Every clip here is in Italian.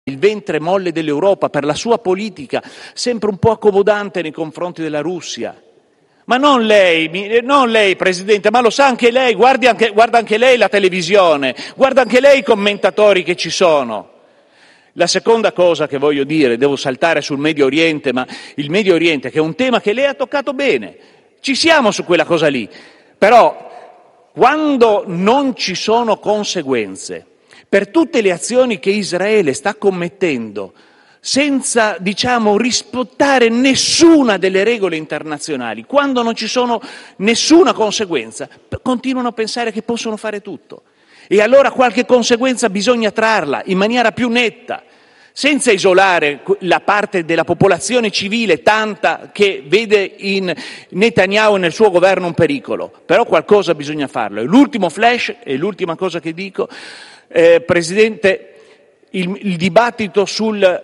il ventre molle dell'Europa per la sua politica, sempre un po' accomodante nei confronti della Russia. Ma non lei, Presidente, ma lo sa anche lei, guarda anche lei la televisione, guarda anche lei i commentatori che ci sono. La seconda cosa che voglio dire, devo saltare sul Medio Oriente, ma il Medio Oriente, che è un tema che lei ha toccato bene, ci siamo su quella cosa lì, però quando non ci sono conseguenze per tutte le azioni che Israele sta commettendo, senza, rispettare nessuna delle regole internazionali, quando non ci sono nessuna conseguenza, continuano a pensare che possono fare tutto. E allora qualche conseguenza bisogna trarla in maniera più netta, senza isolare la parte della popolazione civile, tanta, che vede in Netanyahu e nel suo governo un pericolo. Però qualcosa bisogna farlo. E l'ultimo flash, e l'ultima cosa che dico, Presidente, il dibattito sul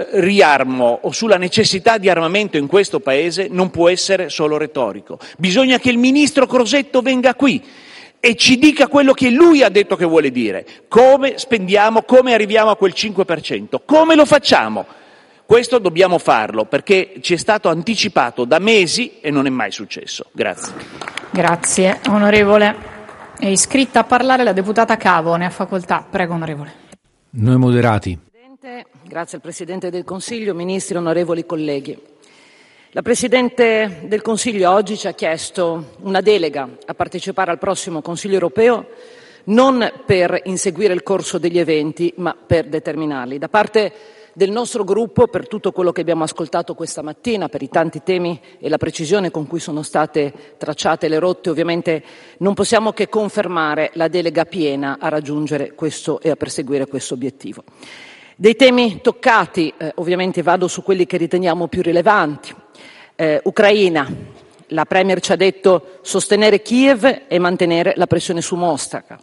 riarmo o sulla necessità di armamento in questo Paese non può essere solo retorico. Bisogna che il ministro Crosetto venga qui e ci dica quello che lui ha detto che vuole dire. Come spendiamo, come arriviamo a quel 5%, come lo facciamo? Questo dobbiamo farlo perché ci è stato anticipato da mesi e non è mai successo. Grazie. Grazie, onorevole. È iscritta a parlare la deputata Cavo, ne ha facoltà. Prego, onorevole. Noi moderati. Grazie al Presidente del Consiglio, Ministri, onorevoli colleghi. La Presidente del Consiglio oggi ci ha chiesto una delega a partecipare al prossimo Consiglio europeo non per inseguire il corso degli eventi, ma per determinarli. Da parte del nostro gruppo, per tutto quello che abbiamo ascoltato questa mattina, per i tanti temi e la precisione con cui sono state tracciate le rotte, ovviamente non possiamo che confermare la delega piena a raggiungere questo e a perseguire questo obiettivo. Dei temi toccati, ovviamente vado su quelli che riteniamo più rilevanti. Ucraina, la Premier ci ha detto sostenere Kiev e mantenere la pressione su Mosca.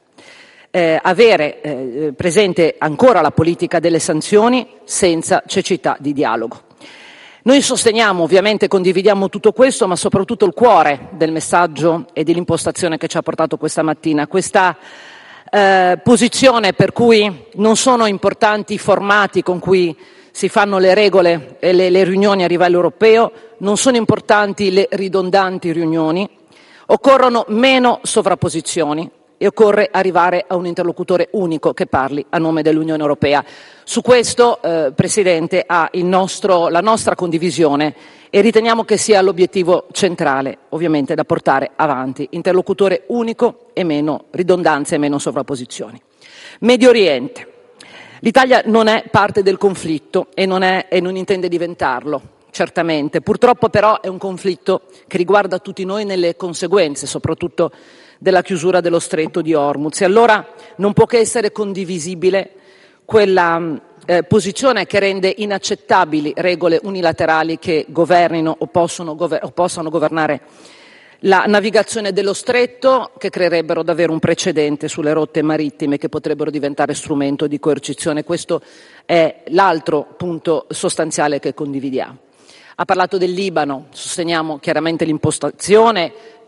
Avere presente ancora la politica delle sanzioni senza cecità di dialogo. Noi sosteniamo, ovviamente condividiamo tutto questo, ma soprattutto il cuore del messaggio e dell'impostazione che ci ha portato questa mattina. Questa posizione per cui non sono importanti i formati con cui si fanno le regole e le riunioni a livello europeo, non sono importanti le ridondanti riunioni, occorrono meno sovrapposizioni e occorre arrivare a un interlocutore unico che parli a nome dell'Unione Europea. Su questo, Presidente, ha la nostra condivisione e riteniamo che sia l'obiettivo centrale, ovviamente, da portare avanti. Interlocutore unico e meno ridondanze e meno sovrapposizioni. Medio Oriente. L'Italia non è parte del conflitto e non intende diventarlo, certamente. Purtroppo però è un conflitto che riguarda tutti noi nelle conseguenze, soprattutto della chiusura dello stretto di Hormuz. E allora non può che essere condivisibile quella posizione che rende inaccettabili regole unilaterali che governino o possano governare la navigazione dello stretto, che creerebbero davvero un precedente sulle rotte marittime che potrebbero diventare strumento di coercizione. Questo è l'altro punto sostanziale che condividiamo. Ha parlato del Libano, sosteniamo chiaramente l'impostazione,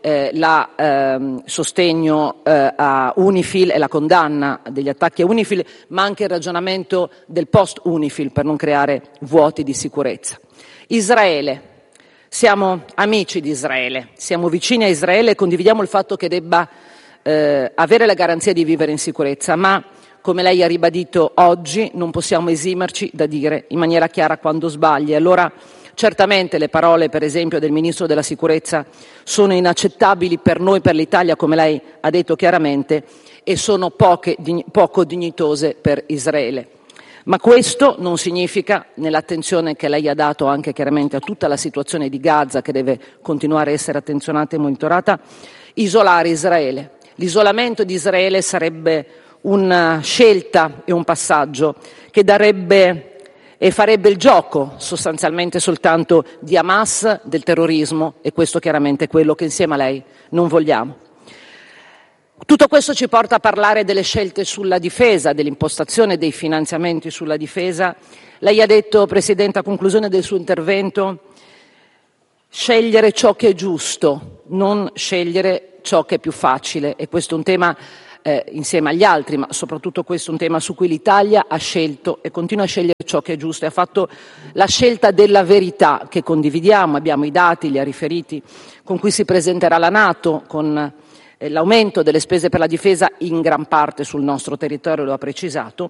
sostegno a UNIFIL e la condanna degli attacchi a UNIFIL, ma anche il ragionamento del post-UNIFIL per non creare vuoti di sicurezza. Israele. Siamo amici di Israele, siamo vicini a Israele e condividiamo il fatto che debba avere la garanzia di vivere in sicurezza, ma come lei ha ribadito oggi non possiamo esimerci da dire in maniera chiara quando sbaglia. Allora certamente le parole, per esempio, del Ministro della Sicurezza sono inaccettabili per noi, per l'Italia, come lei ha detto chiaramente, e sono poco dignitose per Israele. Ma questo non significa, nell'attenzione che lei ha dato anche chiaramente a tutta la situazione di Gaza, che deve continuare a essere attenzionata e monitorata, isolare Israele. L'isolamento di Israele sarebbe una scelta e un passaggio che darebbe e farebbe il gioco sostanzialmente soltanto di Hamas, del terrorismo, e questo chiaramente è quello che insieme a lei non vogliamo. Tutto questo ci porta a parlare delle scelte sulla difesa, dell'impostazione dei finanziamenti sulla difesa. Lei ha detto, Presidente, a conclusione del suo intervento, scegliere ciò che è giusto, non scegliere ciò che è più facile, e questo è un tema insieme agli altri, ma soprattutto questo è un tema su cui l'Italia ha scelto e continua a scegliere ciò che è giusto e ha fatto la scelta della verità che condividiamo, abbiamo i dati, li ha riferiti, con cui si presenterà la NATO, con l'aumento delle spese per la difesa in gran parte sul nostro territorio, lo ha precisato,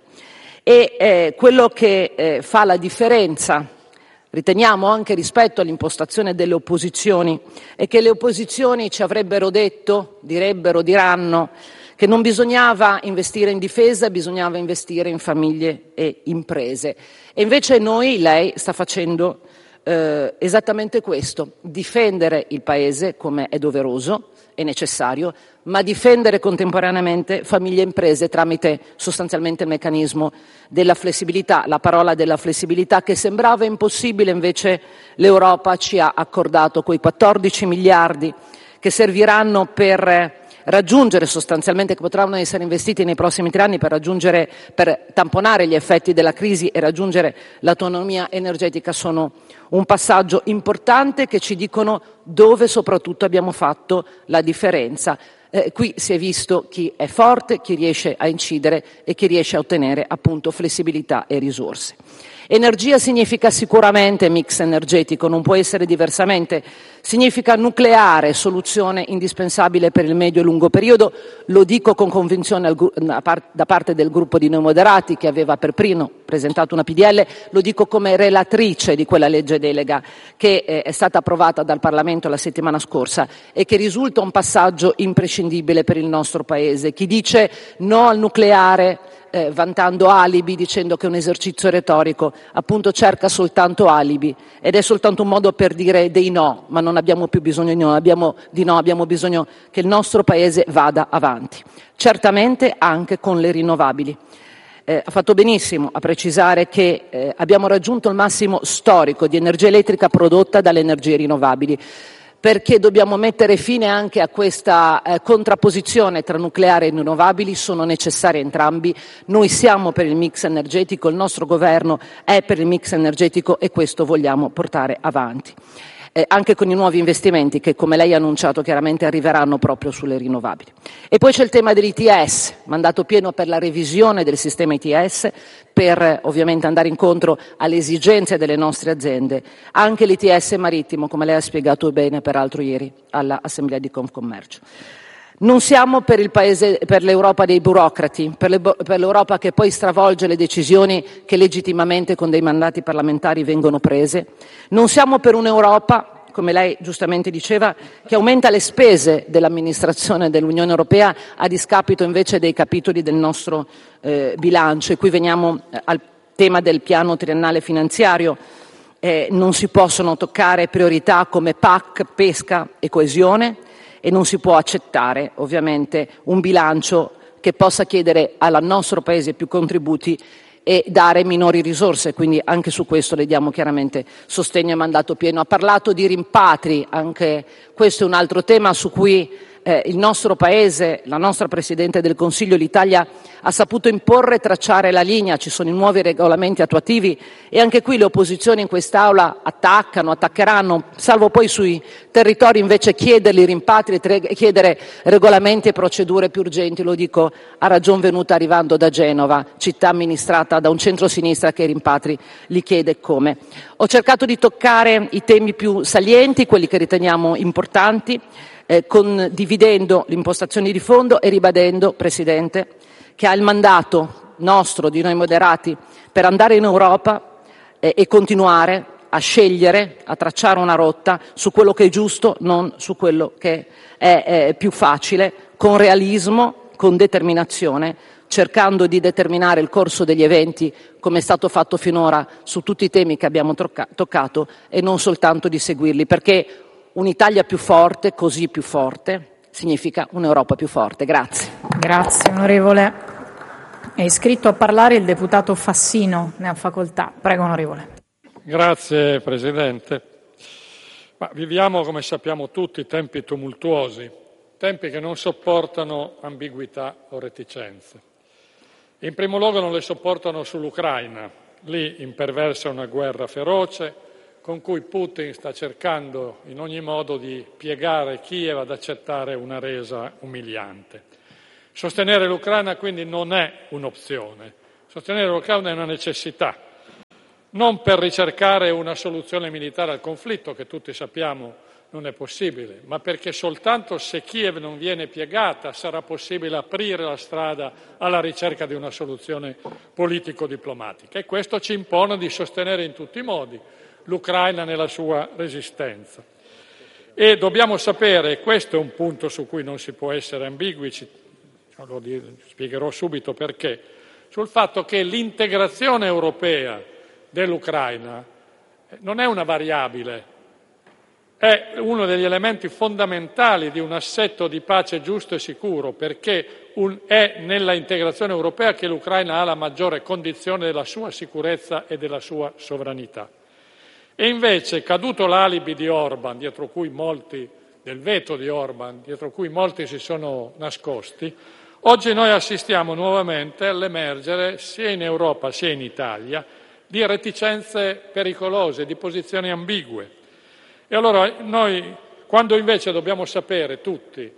e quello che fa la differenza, riteniamo, anche rispetto all'impostazione delle opposizioni, è che le opposizioni ci avrebbero detto, diranno, che non bisognava investire in difesa, bisognava investire in famiglie e imprese. E invece lei sta facendo esattamente questo, difendere il Paese come è doveroso e necessario, ma difendere contemporaneamente famiglie e imprese tramite sostanzialmente il meccanismo della flessibilità, la parola della flessibilità che sembrava impossibile, invece l'Europa ci ha accordato quei 14 miliardi che serviranno per raggiungere sostanzialmente, che potranno essere investiti nei prossimi 3 anni per tamponare gli effetti della crisi e raggiungere l'autonomia energetica, sono un passaggio importante che ci dicono dove soprattutto abbiamo fatto la differenza. Qui si è visto chi è forte, chi riesce a incidere e chi riesce a ottenere appunto flessibilità e risorse. Energia significa sicuramente mix energetico, non può essere diversamente, significa nucleare, soluzione indispensabile per il medio e lungo periodo, lo dico con convinzione da parte del gruppo di Noi Moderati che aveva per primo presentato una PDL, lo dico come relatrice di quella legge delega che è stata approvata dal Parlamento la settimana scorsa e che risulta un passaggio imprescindibile per il nostro Paese. Chi dice no al nucleare vantando alibi, dicendo che è un esercizio retorico, appunto cerca soltanto alibi ed è soltanto un modo per dire dei no, ma non abbiamo più bisogno di no, abbiamo bisogno che il nostro Paese vada avanti, certamente anche con le rinnovabili. Ha fatto benissimo a precisare che abbiamo raggiunto il massimo storico di energia elettrica prodotta dalle energie rinnovabili, perché dobbiamo mettere fine anche a questa contrapposizione tra nucleare e rinnovabili, sono necessari entrambi. Noi siamo per il mix energetico, il nostro governo è per il mix energetico e questo vogliamo portare avanti. Anche con i nuovi investimenti che, come lei ha annunciato, chiaramente arriveranno proprio sulle rinnovabili. E poi c'è il tema dell'ITS, mandato pieno per la revisione del sistema ITS, per ovviamente andare incontro alle esigenze delle nostre aziende, anche l'ITS marittimo, come lei ha spiegato bene peraltro ieri all'Assemblea di Confcommercio. Non siamo per l'Europa dei burocrati, per l'Europa che poi stravolge le decisioni che legittimamente con dei mandati parlamentari vengono prese. Non siamo per un'Europa, come lei giustamente diceva, che aumenta le spese dell'amministrazione dell'Unione Europea a discapito invece dei capitoli del nostro bilancio. E qui veniamo al tema del piano triennale finanziario. Non si possono toccare priorità come PAC, pesca e coesione. E non si può accettare ovviamente un bilancio che possa chiedere al nostro Paese più contributi e dare minori risorse, quindi anche su questo le diamo chiaramente sostegno e mandato pieno. Ha parlato di rimpatri, anche questo è un altro tema su cui il nostro Paese, la nostra Presidente del Consiglio, l'Italia ha saputo imporre e tracciare la linea, ci sono i nuovi regolamenti attuativi e anche qui le opposizioni in quest'Aula attaccheranno, salvo poi sui territori invece chiederli rimpatri, chiedere regolamenti e procedure più urgenti, lo dico a ragion venuta arrivando da Genova, città amministrata da un centro-sinistra che i rimpatri li chiede come. Ho cercato di toccare i temi più salienti, quelli che riteniamo importanti, condividendo l'impostazione di fondo e ribadendo, Presidente, che ha il mandato nostro, di Noi Moderati, per andare in Europa e continuare a scegliere, a tracciare una rotta su quello che è giusto, non su quello che è più facile, con realismo, con determinazione, cercando di determinare il corso degli eventi come è stato fatto finora su tutti i temi che abbiamo toccato e non soltanto di seguirli, perché un'Italia più forte, così più forte, significa un'Europa più forte. Grazie. Grazie, onorevole. È iscritto a parlare il deputato Fassino, ne ha facoltà. Prego, onorevole. Grazie, Presidente. Viviamo, come sappiamo tutti, tempi tumultuosi, tempi che non sopportano ambiguità o reticenze. In primo luogo non le sopportano sull'Ucraina. Lì imperversa una guerra feroce, con cui Putin sta cercando in ogni modo di piegare Kiev ad accettare una resa umiliante. Sostenere l'Ucraina quindi non è un'opzione, sostenere l'Ucraina è una necessità, non per ricercare una soluzione militare al conflitto, che tutti sappiamo non è possibile, ma perché soltanto se Kiev non viene piegata sarà possibile aprire la strada alla ricerca di una soluzione politico-diplomatica. E questo ci impone di sostenere in tutti i modi l'Ucraina nella sua resistenza. E dobbiamo sapere, e questo è un punto su cui non si può essere ambigui, lo spiegherò subito perché, sul fatto che l'integrazione europea dell'Ucraina non è una variabile, è uno degli elementi fondamentali di un assetto di pace giusto e sicuro, perché è nella integrazione europea che l'Ucraina ha la maggiore condizione della sua sicurezza e della sua sovranità. E invece, caduto l'alibi di Orban, del veto di Orban, dietro cui molti si sono nascosti, oggi noi assistiamo nuovamente all'emergere, sia in Europa sia in Italia, di reticenze pericolose, di posizioni ambigue. E allora noi, quando invece dobbiamo sapere tutti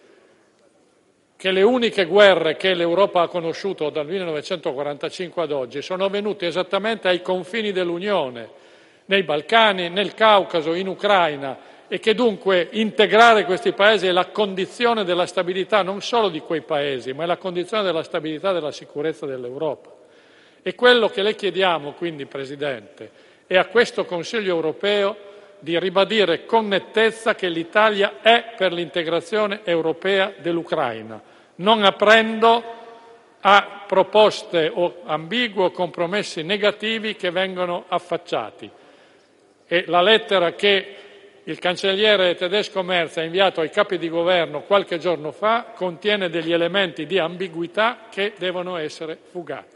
che le uniche guerre che l'Europa ha conosciuto dal 1945 ad oggi sono avvenute esattamente ai confini dell'Unione, nei Balcani, nel Caucaso, in Ucraina, e che dunque integrare questi paesi è la condizione della stabilità non solo di quei paesi, ma è la condizione della stabilità e della sicurezza dell'Europa. E quello che le chiediamo, quindi, Presidente, è a questo Consiglio europeo di ribadire con nettezza che l'Italia è per l'integrazione europea dell'Ucraina, non aprendo a proposte o ambigue o compromessi negativi che vengono affacciati. E la lettera che il cancelliere tedesco Merz ha inviato ai capi di governo qualche giorno fa contiene degli elementi di ambiguità che devono essere fugati.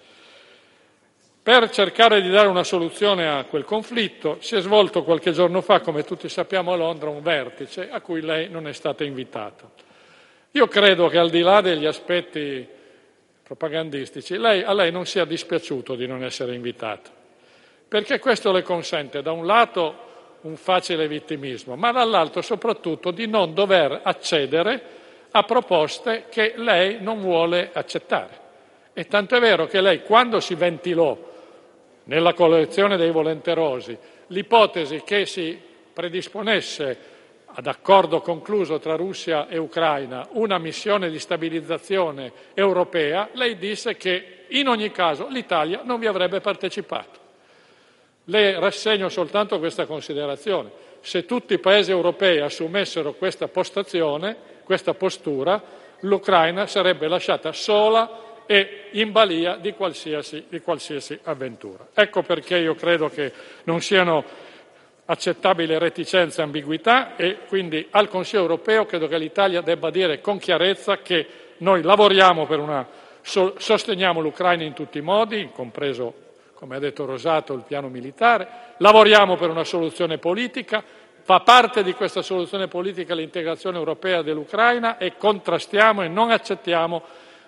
Per cercare di dare una soluzione a quel conflitto si è svolto qualche giorno fa, come tutti sappiamo, a Londra un vertice a cui lei non è stata invitata. Io credo che al di là degli aspetti propagandistici, a lei non sia dispiaciuto di non essere invitata, perché questo le consente da un lato un facile vittimismo, ma dall'altro soprattutto di non dover accedere a proposte che lei non vuole accettare. E tanto è vero che lei, quando si ventilò nella coalizione dei volenterosi l'ipotesi che si predisponesse ad accordo concluso tra Russia e Ucraina una missione di stabilizzazione europea, lei disse che in ogni caso l'Italia non vi avrebbe partecipato. Le rassegno soltanto questa considerazione: se tutti i paesi europei assumessero questa postazione, questa postura, l'Ucraina sarebbe lasciata sola e in balia di qualsiasi avventura. Ecco perché io credo che non siano accettabili reticenze e ambiguità, e quindi al Consiglio europeo credo che l'Italia debba dire con chiarezza che noi lavoriamo sosteniamo l'Ucraina in tutti i modi, compreso, come ha detto Rosato, il piano militare, lavoriamo per una soluzione politica, fa parte di questa soluzione politica l'integrazione europea dell'Ucraina, e contrastiamo e non accettiamo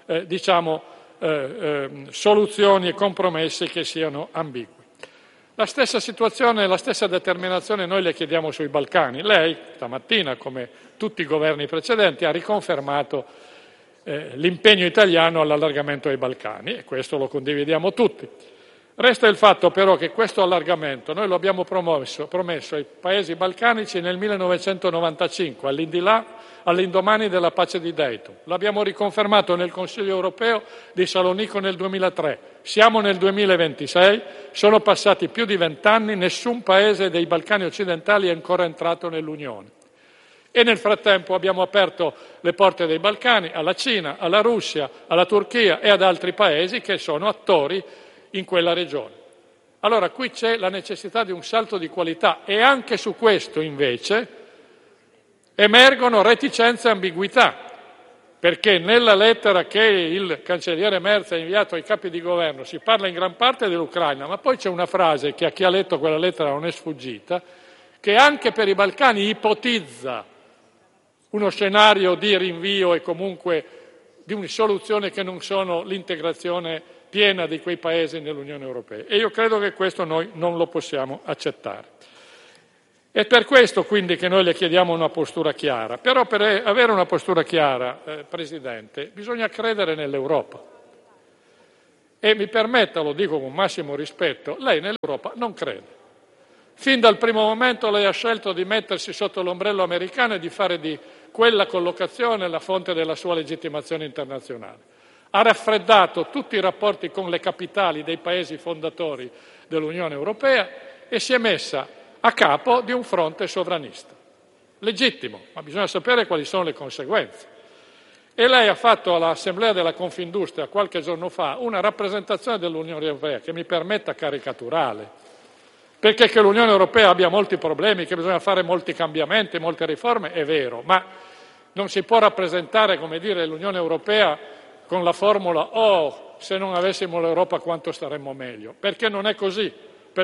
soluzioni e compromessi che siano ambigui. La stessa situazione, la stessa determinazione noi le chiediamo sui Balcani. Lei stamattina, come tutti i governi precedenti, ha riconfermato l'impegno italiano all'allargamento ai Balcani, e questo lo condividiamo tutti. Resta il fatto però che questo allargamento noi lo abbiamo promesso ai paesi balcanici nel 1995, all'indomani della pace di Dayton. L'abbiamo riconfermato nel Consiglio europeo di Salonicco nel 2003. Siamo nel 2026, sono passati più di 20 anni, nessun paese dei Balcani occidentali è ancora entrato nell'Unione. E nel frattempo abbiamo aperto le porte dei Balcani alla Cina, alla Russia, alla Turchia e ad altri paesi che sono attori in quella regione. Allora qui c'è la necessità di un salto di qualità, e anche su questo invece emergono reticenze e ambiguità, perché nella lettera che il cancelliere Merz ha inviato ai capi di governo si parla in gran parte dell'Ucraina, ma poi c'è una frase che a chi ha letto quella lettera non è sfuggita, che anche per i Balcani ipotizza uno scenario di rinvio e comunque di una soluzione che non sono l'integrazione piena di quei paesi nell'Unione Europea. E io credo che questo noi non lo possiamo accettare. È per questo quindi che noi le chiediamo una postura chiara. Però per avere una postura chiara, Presidente, bisogna credere nell'Europa. E mi permetta, lo dico con massimo rispetto, lei nell'Europa non crede. Fin dal primo momento lei ha scelto di mettersi sotto l'ombrello americano e di fare di quella collocazione la fonte della sua legittimazione internazionale. Ha raffreddato tutti i rapporti con le capitali dei paesi fondatori dell'Unione Europea e si è messa a capo di un fronte sovranista. Legittimo, ma bisogna sapere quali sono le conseguenze. E lei ha fatto all'Assemblea della Confindustria qualche giorno fa una rappresentazione dell'Unione Europea che mi permetta caricaturale, perché che l'Unione Europea abbia molti problemi, che bisogna fare molti cambiamenti, molte riforme, è vero, ma non si può rappresentare, come dire, l'Unione Europea con la formula «oh, se non avessimo l'Europa quanto staremmo meglio», perché non è così,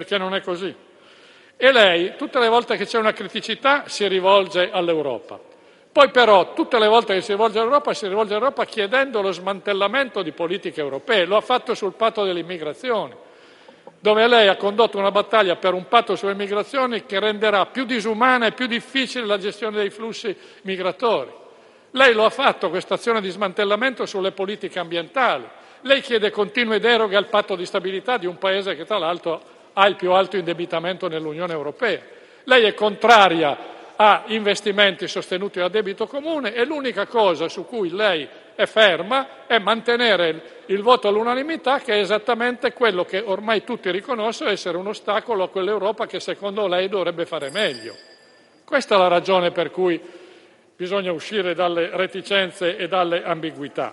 E lei, tutte le volte che c'è una criticità, si rivolge all'Europa. Poi però, tutte le volte che si rivolge all'Europa chiedendo lo smantellamento di politiche europee. Lo ha fatto sul patto dell'immigrazione, dove lei ha condotto una battaglia per un patto sulle migrazioni che renderà più disumana e più difficile la gestione dei flussi migratori. Lei lo ha fatto, questa azione di smantellamento, sulle politiche ambientali. Lei chiede continue deroghe al patto di stabilità di un paese che tra l'altro ha il più alto indebitamento nell'Unione Europea. Lei è contraria a investimenti sostenuti da debito comune e l'unica cosa su cui lei è ferma è mantenere il voto all'unanimità, che è esattamente quello che ormai tutti riconoscono essere un ostacolo a quell'Europa che secondo lei dovrebbe fare meglio. Questa è la ragione per cui bisogna uscire dalle reticenze e dalle ambiguità.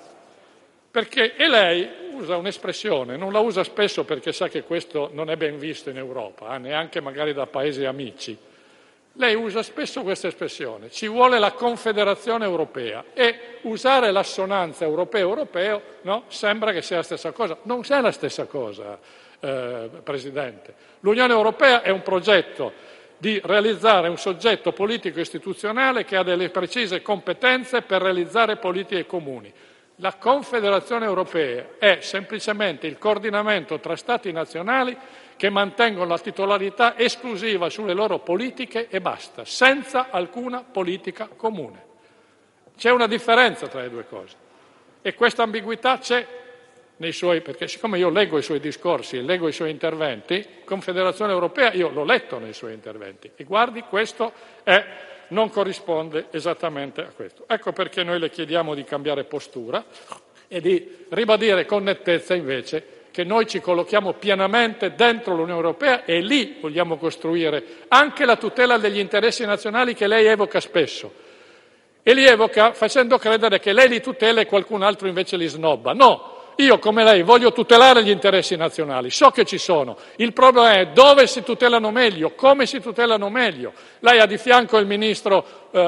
E lei usa un'espressione, non la usa spesso perché sa che questo non è ben visto in Europa, neanche magari da paesi amici. Lei usa spesso questa espressione, ci vuole la confederazione europea, e usare l'assonanza europeo, no? Sembra che sia la stessa cosa. Non è la stessa cosa, Presidente. L'Unione Europea è un progetto di realizzare un soggetto politico istituzionale che ha delle precise competenze per realizzare politiche comuni. La Confederazione Europea è semplicemente il coordinamento tra Stati nazionali che mantengono la titolarità esclusiva sulle loro politiche e basta, senza alcuna politica comune. C'è una differenza tra le due cose e questa ambiguità c'è perché siccome io leggo i suoi discorsi e leggo i suoi interventi, Confederazione Europea io l'ho letto nei suoi interventi e guardi, questo non corrisponde esattamente a questo. Ecco perché noi le chiediamo di cambiare postura e di ribadire con nettezza invece che noi ci collochiamo pienamente dentro l'Unione Europea e lì vogliamo costruire anche la tutela degli interessi nazionali che lei evoca spesso. E li evoca facendo credere che lei li tutela e qualcun altro invece li snobba. No! Io, come lei, voglio tutelare gli interessi nazionali, so che ci sono. Il problema è dove si tutelano meglio, come si tutelano meglio. Lei ha di fianco il ministro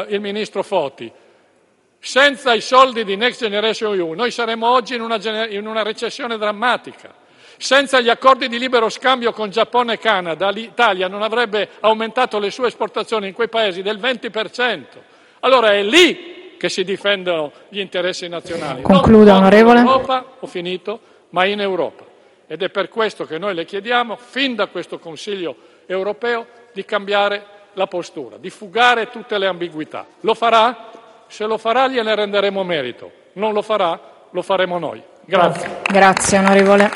Foti. Senza i soldi di Next Generation EU noi saremmo oggi in una recessione drammatica. Senza gli accordi di libero scambio con Giappone e Canada, l'Italia non avrebbe aumentato le sue esportazioni in quei paesi del 20%. Allora è lì che si difendono gli interessi nazionali. Concluda, non onorevole. in Europa, ma in Europa. Ed è per questo che noi le chiediamo, fin da questo Consiglio europeo, di cambiare la postura, di fugare tutte le ambiguità. Lo farà? Se lo farà gliene renderemo merito. Non lo farà? Lo faremo noi. Grazie. Grazie, onorevole.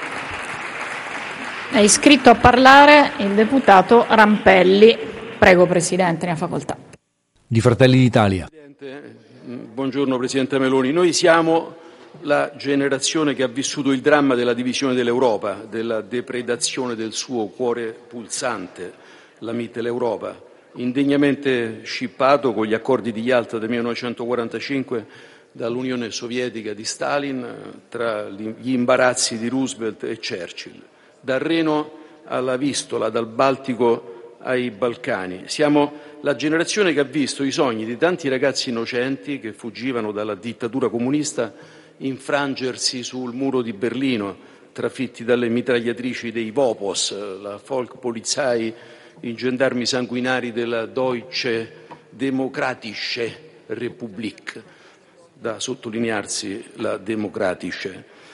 È iscritto a parlare il deputato Rampelli. Prego, Presidente, ne ha facoltà. Di Fratelli d'Italia. Buongiorno Presidente Meloni. Noi siamo la generazione che ha vissuto il dramma della divisione dell'Europa, della depredazione del suo cuore pulsante, la Mitteleuropa, indegnamente scippato con gli accordi di Yalta del 1945 dall'Unione Sovietica di Stalin, tra gli imbarazzi di Roosevelt e Churchill, dal Reno alla Vistola, dal Baltico ai Balcani. Siamo la generazione che ha visto i sogni di tanti ragazzi innocenti che fuggivano dalla dittatura comunista infrangersi sul muro di Berlino, trafitti dalle mitragliatrici dei Vopos, la Volkspolizei, i gendarmi sanguinari della Deutsche Demokratische Republik, da sottolinearsi la Demokratische.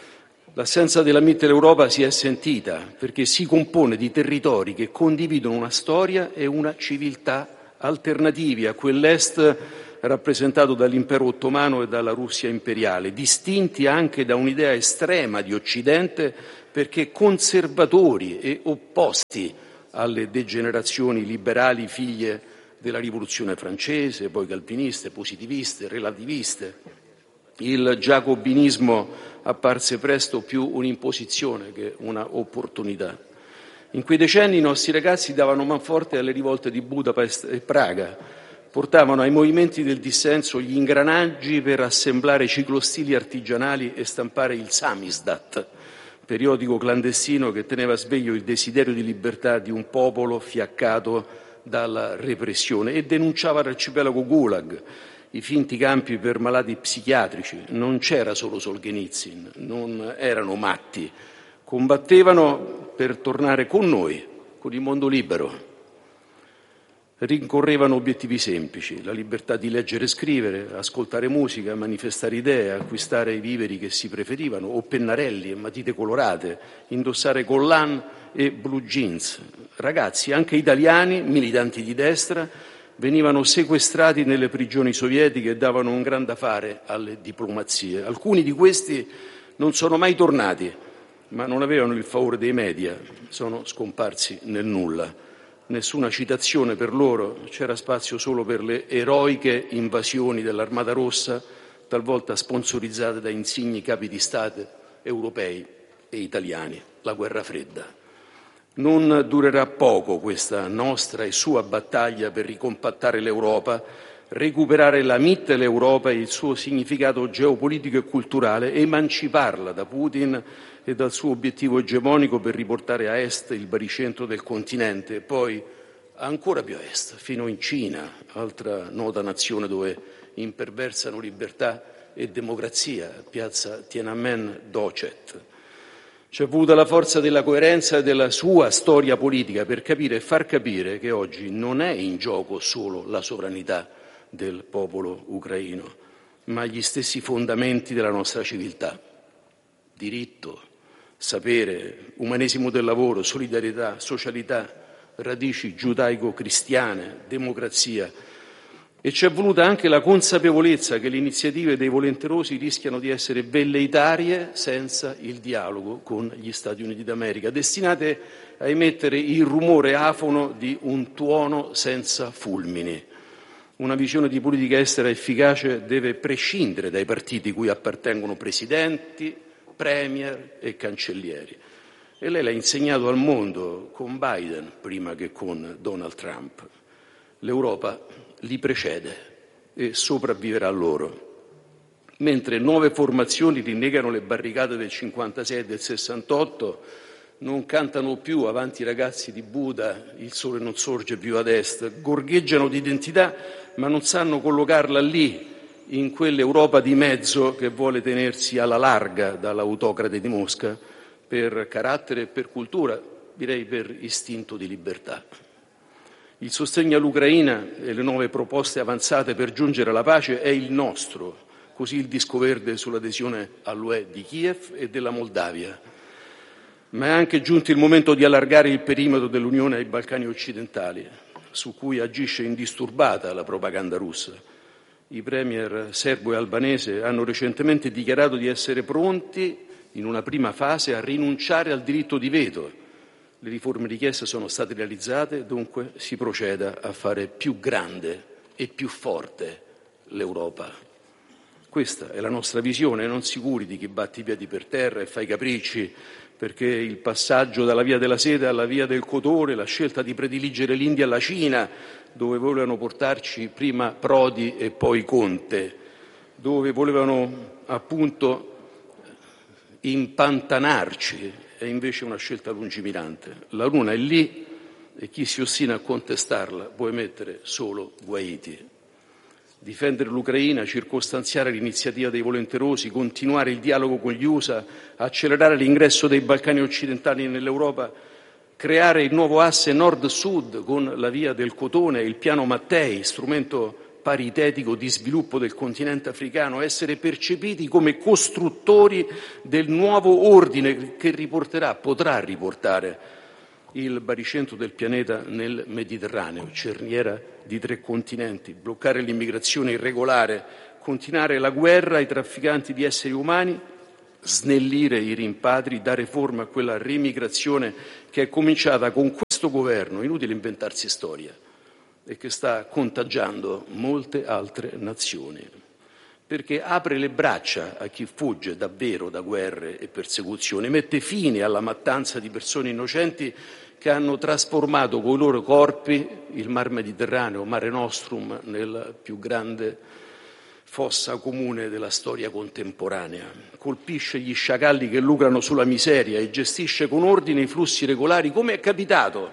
L'assenza della Mitteleuropa si è sentita perché si compone di territori che condividono una storia e una civiltà alternativi a quell'est rappresentato dall'impero ottomano e dalla Russia imperiale, distinti anche da un'idea estrema di Occidente perché conservatori e opposti alle degenerazioni liberali figlie della rivoluzione francese, poi calviniste, positiviste, relativiste. Il giacobinismo apparse presto più un'imposizione che una opportunità. In quei decenni i nostri ragazzi davano manforte alle rivolte di Budapest e Praga, portavano ai movimenti del dissenso gli ingranaggi per assemblare ciclostili artigianali e stampare il Samizdat, periodico clandestino che teneva sveglio il desiderio di libertà di un popolo fiaccato dalla repressione, e denunciava l'arcipelago Gulag, i finti campi per malati psichiatrici. Non c'era solo Solzhenitsyn, non erano matti, combattevano per tornare con noi, con il mondo libero. Rincorrevano obiettivi semplici: la libertà di leggere e scrivere, ascoltare musica, manifestare idee, acquistare i viveri che si preferivano, o pennarelli e matite colorate, indossare collan e blue jeans. Ragazzi, anche italiani, militanti di destra, venivano sequestrati nelle prigioni sovietiche e davano un gran da fare alle diplomazie. Alcuni di questi non sono mai tornati, ma non avevano il favore dei media, sono scomparsi nel nulla. Nessuna citazione per loro, c'era spazio solo per le eroiche invasioni dell'Armata Rossa, talvolta sponsorizzate da insigni capi di Stato europei e italiani. La guerra fredda. Non durerà poco questa nostra e sua battaglia per ricompattare l'Europa, recuperare la Mitteleuropa e il suo significato geopolitico e culturale, emanciparla da Putin e dal suo obiettivo egemonico per riportare a est il baricentro del continente e poi ancora più a est, fino in Cina, altra nota nazione dove imperversano libertà e democrazia, piazza Tiananmen Docet. C'è voluta la forza della coerenza e della sua storia politica per capire e far capire che oggi non è in gioco solo la sovranità del popolo ucraino, ma gli stessi fondamenti della nostra civiltà: diritto, sapere, umanesimo del lavoro, solidarietà, socialità, radici giudaico-cristiane, democrazia. E ci è voluta anche la consapevolezza che le iniziative dei volenterosi rischiano di essere velleitarie senza il dialogo con gli Stati Uniti d'America, destinate a emettere il rumore afono di un tuono senza fulmini. Una visione di politica estera efficace deve prescindere dai partiti cui appartengono presidenti, premier e cancellieri. E lei l'ha insegnato al mondo con Biden prima che con Donald Trump. L'Europa li precede e sopravviverà loro. Mentre nuove formazioni rinnegano le barricate del 56 e del 68, non cantano più avanti ragazzi di Buda, il sole non sorge più ad est, gorgheggiano di identità ma non sanno collocarla lì, in quell'Europa di mezzo che vuole tenersi alla larga dall'autocrate di Mosca per carattere e per cultura, direi per istinto di libertà. Il sostegno all'Ucraina e le nuove proposte avanzate per giungere alla pace è il nostro, così il disco verde sull'adesione all'UE di Kiev e della Moldavia. Ma è anche giunto il momento di allargare il perimetro dell'Unione ai Balcani occidentali, su cui agisce indisturbata la propaganda russa. I premier serbo e albanese hanno recentemente dichiarato di essere pronti, in una prima fase, a rinunciare al diritto di veto. Le riforme richieste sono state realizzate, dunque si proceda a fare più grande e più forte l'Europa. Questa è la nostra visione, non si curi di chi batte i piedi per terra e fa i capricci, perché il passaggio dalla via della seta alla via del cotone, la scelta di prediligere l'India alla Cina, dove volevano portarci prima Prodi e poi Conte, dove volevano appunto impantanarci, è invece una scelta lungimirante. La luna è lì e chi si ostina a contestarla può emettere solo guaiti. Difendere l'Ucraina, circostanziare l'iniziativa dei volenterosi, continuare il dialogo con gli USA, accelerare l'ingresso dei Balcani occidentali nell'Europa, creare il nuovo asse nord-sud con la via del cotone e il piano Mattei, strumento paritetico di sviluppo del continente africano, essere percepiti come costruttori del nuovo ordine che potrà riportare il baricentro del pianeta nel Mediterraneo, cerniera di 3 continenti, bloccare l'immigrazione irregolare, continuare la guerra ai trafficanti di esseri umani, snellire i rimpatri, dare forma a quella remigrazione che è cominciata con questo governo, inutile inventarsi storia, e che sta contagiando molte altre nazioni, perché apre le braccia a chi fugge davvero da guerre e persecuzioni, mette fine alla mattanza di persone innocenti che hanno trasformato con i loro corpi il Mar Mediterraneo, Mare Nostrum, nella più grande fossa comune della storia contemporanea. Colpisce gli sciacalli che lucrano sulla miseria e gestisce con ordine i flussi regolari, come è capitato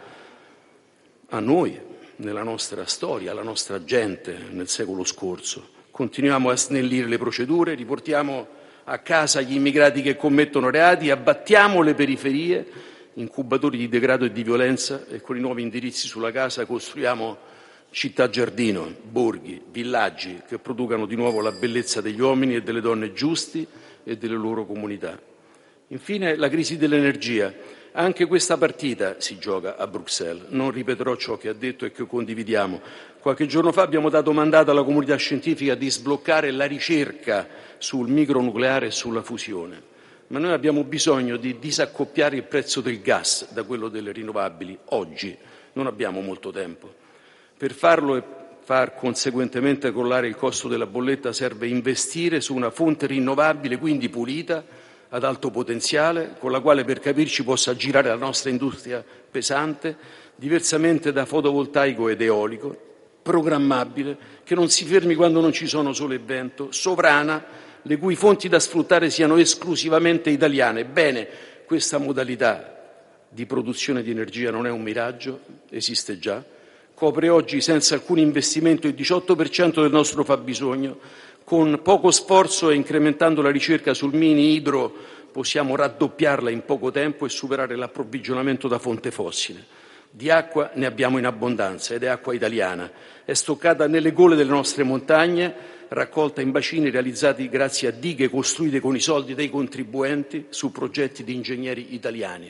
a noi nella nostra storia, alla nostra gente nel secolo scorso. Continuiamo a snellire le procedure, riportiamo a casa gli immigrati che commettono reati, abbattiamo le periferie, incubatori di degrado e di violenza, e con i nuovi indirizzi sulla casa costruiamo città giardino, borghi, villaggi che producano di nuovo la bellezza degli uomini e delle donne giusti e delle loro comunità. Infine, la crisi dell'energia. Anche questa partita si gioca a Bruxelles. Non ripeterò ciò che ha detto e che condividiamo. Qualche giorno fa abbiamo dato mandato alla comunità scientifica di sbloccare la ricerca sul micronucleare e sulla fusione. Ma noi abbiamo bisogno di disaccoppiare il prezzo del gas da quello delle rinnovabili oggi. Non abbiamo molto tempo. Per farlo e far conseguentemente crollare il costo della bolletta serve investire su una fonte rinnovabile, quindi pulita, ad alto potenziale, con la quale, per capirci, possa girare la nostra industria pesante, diversamente da fotovoltaico ed eolico, programmabile, che non si fermi quando non ci sono sole e vento, sovrana, le cui fonti da sfruttare siano esclusivamente italiane. Bene, questa modalità di produzione di energia non è un miraggio, esiste già, copre oggi senza alcun investimento il 18% del nostro fabbisogno. Con poco sforzo e incrementando la ricerca sul mini idro possiamo raddoppiarla in poco tempo e superare l'approvvigionamento da fonte fossile. Di acqua ne abbiamo in abbondanza ed è acqua italiana. È stoccata nelle gole delle nostre montagne, raccolta in bacini realizzati grazie a dighe costruite con i soldi dei contribuenti su progetti di ingegneri italiani.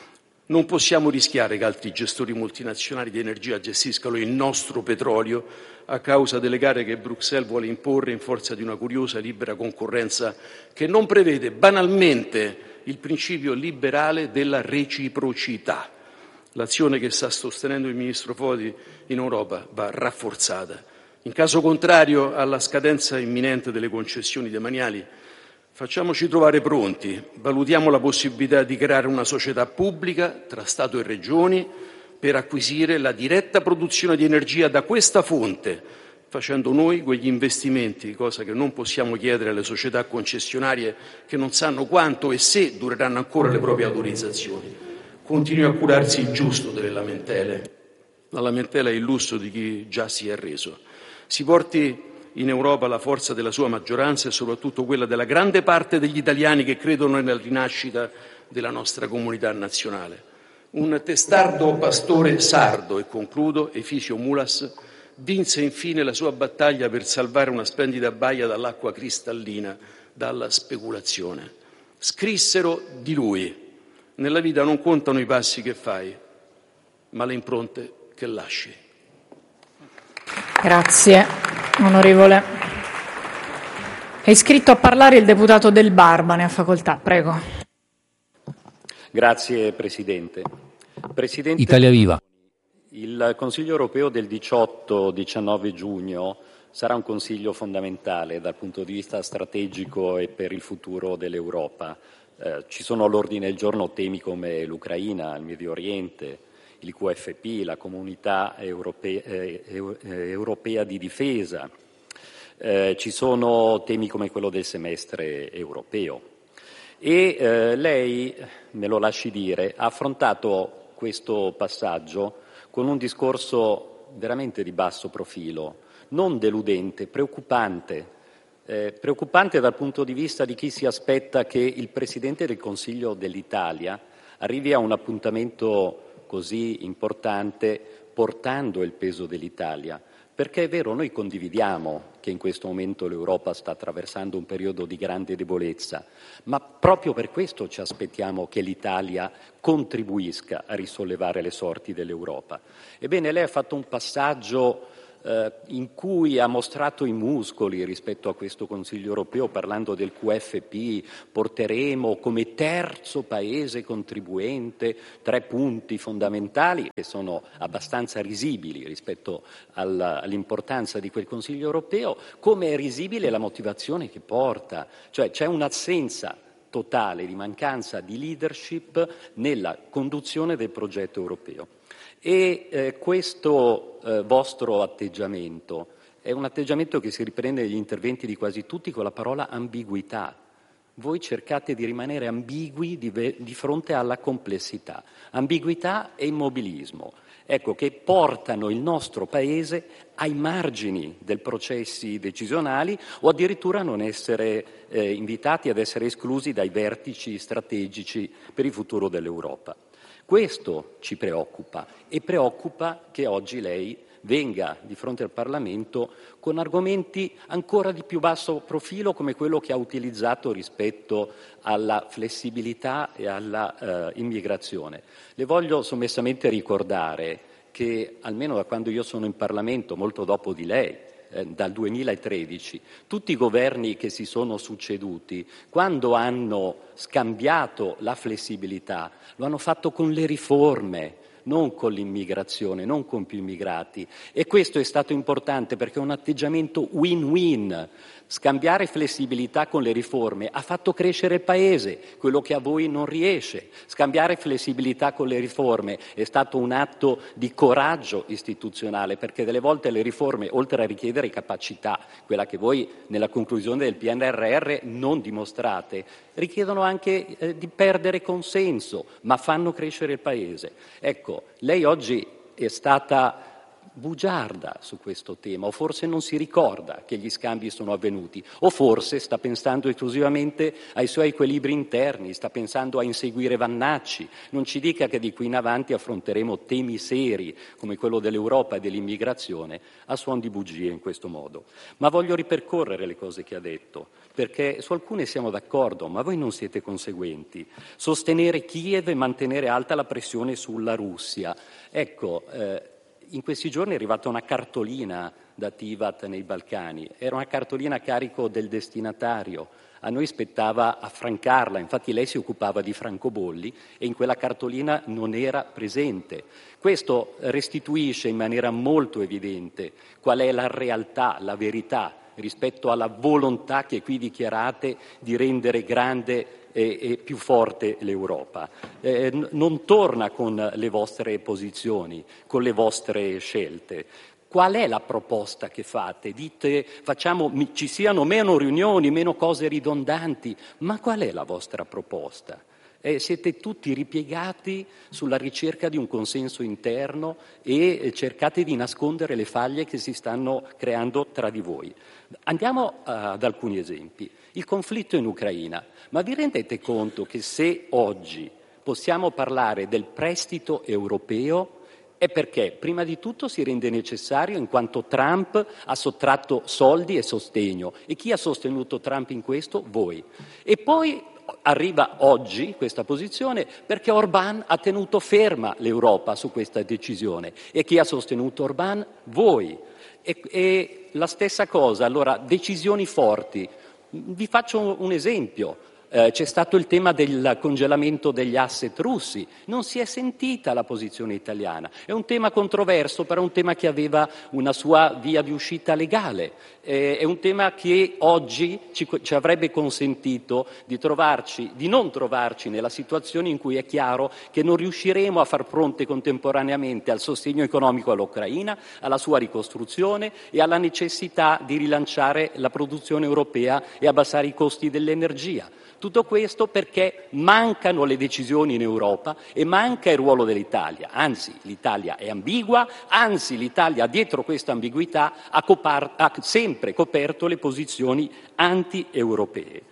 Non possiamo rischiare che altri gestori multinazionali di energia gestiscano il nostro petrolio a causa delle gare che Bruxelles vuole imporre in forza di una curiosa libera concorrenza che non prevede banalmente il principio liberale della reciprocità. L'azione che sta sostenendo il ministro Foti in Europa va rafforzata. In caso contrario alla scadenza imminente delle concessioni demaniali, facciamoci trovare pronti, valutiamo la possibilità di creare una società pubblica tra Stato e Regioni per acquisire la diretta produzione di energia da questa fonte, facendo noi quegli investimenti, cosa che non possiamo chiedere alle società concessionarie che non sanno quanto e se dureranno ancora le proprie autorizzazioni. Continui a curarsi il giusto delle lamentele. La lamentela è il lusso di chi già si è arreso. Si porti in Europa la forza della sua maggioranza e soprattutto quella della grande parte degli italiani che credono nella rinascita della nostra comunità nazionale. Un testardo pastore sardo, e concludo, Efisio Mulas, vinse infine la sua battaglia per salvare una splendida baia dall'acqua cristallina, dalla speculazione. Scrissero di lui: nella vita non contano i passi che fai, ma le impronte che lasci. Grazie, onorevole. È iscritto a parlare il deputato Del Barba, ne ha facoltà, prego. Grazie Presidente. Presidente, Italia Viva. il Consiglio europeo del 18-19 giugno sarà un consiglio fondamentale dal punto di vista strategico e per il futuro dell'Europa. Ci sono all'ordine del giorno temi come l'Ucraina, il Medio Oriente, il QFP, la Comunità Europea di Difesa. Ci sono temi come quello del semestre europeo. E lei, me lo lasci dire, ha affrontato questo passaggio con un discorso veramente di basso profilo, non deludente, preoccupante dal punto di vista di chi si aspetta che il Presidente del Consiglio dell'Italia arrivi a un appuntamento così importante portando il peso dell'Italia, Perché è vero, noi condividiamo che in questo momento l'Europa sta attraversando un periodo di grande debolezza, ma proprio per questo ci aspettiamo che l'Italia contribuisca a risollevare le sorti dell'Europa. Ebbene, lei ha fatto un passaggio in cui ha mostrato i muscoli rispetto a questo Consiglio europeo, parlando del QFP, porteremo come terzo paese contribuente 3 punti fondamentali che sono abbastanza risibili rispetto all'importanza di quel Consiglio europeo, come è risibile la motivazione che porta, cioè c'è un'assenza totale di mancanza di leadership nella conduzione del progetto europeo. E questo vostro atteggiamento è un atteggiamento che si riprende negli interventi di quasi tutti con la parola ambiguità. Voi cercate di rimanere ambigui di fronte alla complessità. Ambiguità e immobilismo, ecco, che portano il nostro Paese ai margini dei processi decisionali o addirittura a non essere invitati ad essere esclusi dai vertici strategici per il futuro dell'Europa. Questo ci preoccupa e preoccupa che oggi lei venga di fronte al Parlamento con argomenti ancora di più basso profilo come quello che ha utilizzato rispetto alla flessibilità e alla immigrazione. Le voglio sommessamente ricordare che almeno da quando io sono in Parlamento, molto dopo di lei, dal 2013, tutti i governi che si sono succeduti, quando hanno scambiato la flessibilità, lo hanno fatto con le riforme, non con l'immigrazione, non con più immigrati. E questo è stato importante perché è un atteggiamento win-win. Scambiare flessibilità con le riforme ha fatto crescere il Paese, quello che a voi non riesce. Scambiare flessibilità con le riforme è stato un atto di coraggio istituzionale, perché delle volte le riforme, oltre a richiedere capacità, quella che voi nella conclusione del PNRR non dimostrate, richiedono anche di perdere consenso, ma fanno crescere il Paese. Ecco, lei oggi è stata bugiarda su questo tema, o forse non si ricorda che gli scambi sono avvenuti, o forse sta pensando esclusivamente ai suoi equilibri interni, sta pensando a inseguire Vannacci. Non ci dica che di qui in avanti affronteremo temi seri come quello dell'Europa e dell'immigrazione a suon di bugie in questo modo. Ma voglio ripercorrere le cose che ha detto, perché su alcune siamo d'accordo, ma voi non siete conseguenti. Sostenere Kiev e mantenere alta la pressione sulla Russia. Ecco, in questi giorni è arrivata una cartolina da Tivat nei Balcani, era una cartolina a carico del destinatario, a noi spettava affrancarla, infatti lei si occupava di francobolli e in quella cartolina non era presente. Questo restituisce in maniera molto evidente qual è la realtà, la verità rispetto alla volontà che qui dichiarate di rendere grande e più forte l'Europa. Non torna con le vostre posizioni, con le vostre scelte. Qual è la proposta che fate? Dite ci siano meno riunioni, meno cose ridondanti, ma qual è la vostra proposta? Siete tutti ripiegati sulla ricerca di un consenso interno e cercate di nascondere le faglie che si stanno creando tra di voi. Andiamo ad alcuni esempi. Il conflitto in Ucraina. Ma vi rendete conto che se oggi possiamo parlare del prestito europeo è perché prima di tutto si rende necessario in quanto Trump ha sottratto soldi e sostegno. E chi ha sostenuto Trump in questo? Voi. E poi arriva oggi questa posizione perché Orbán ha tenuto ferma l'Europa su questa decisione. E chi ha sostenuto Orbán? Voi. E la stessa cosa, allora, decisioni forti. Vi faccio un esempio. C'è stato il tema del congelamento degli asset russi, non si è sentita la posizione italiana, è un tema controverso, però è un tema che aveva una sua via di uscita legale, è un tema che oggi ci avrebbe consentito di non trovarci nella situazione in cui è chiaro che non riusciremo a far fronte contemporaneamente al sostegno economico all'Ucraina, alla sua ricostruzione e alla necessità di rilanciare la produzione europea e abbassare i costi dell'energia. Tutto questo perché mancano le decisioni in Europa e manca il ruolo dell'Italia. Anzi, l'Italia è ambigua, anzi l'Italia dietro questa ambiguità ha sempre coperto le posizioni anti-europee.